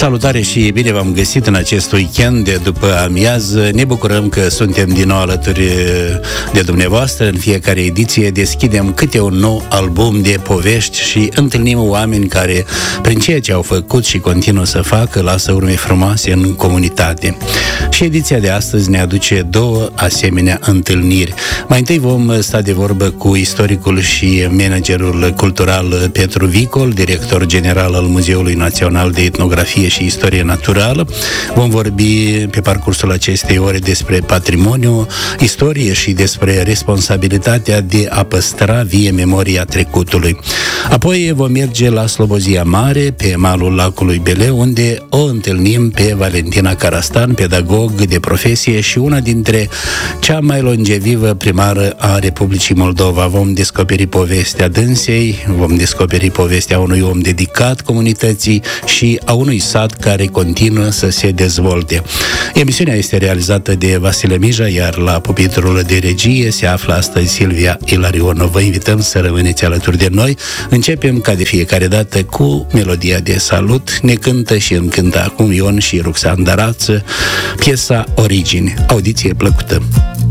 Salutare și bine v-am găsit în acest weekend de după amiază. Ne bucurăm că suntem din nou alături de dumneavoastră. În fiecare ediție deschidem câte un nou album de povești și întâlnim oameni care, prin ceea ce au făcut și continuă să facă, lasă urme frumoase în comunitate. Și ediția de astăzi ne aduce două asemenea întâlniri. Mai întâi vom sta de vorbă cu istoricul și managerul cultural Petru Vicol, director general al Muzeului Național de Etnografie și Istorie Naturală. Vom vorbi pe parcursul acestei ore despre patrimoniu, istorie și despre responsabilitatea de a păstra vie memoria trecutului. Apoi vom merge la Slobozia Mare, pe malul lacului Beleu, unde o întâlnim pe Valentina Carastan, pedagog de profesie și una dintre cea mai longevivă primară a Republicii Moldova. Vom descoperi povestea dânsei, vom descoperi povestea unui om dedicat comunității și a unui sat care continuă să se dezvolte. Emisiunea este realizată de Vasile Mija, iar la pupitrul de regie se află astăzi Silvia Ilarionov. Vă invităm să rămâneți alături de noi. Începem ca de fiecare dată cu melodia de salut. Ne cântă și încântă acum Ion și Ruxandra Rață piesa Origini. Audiție plăcută!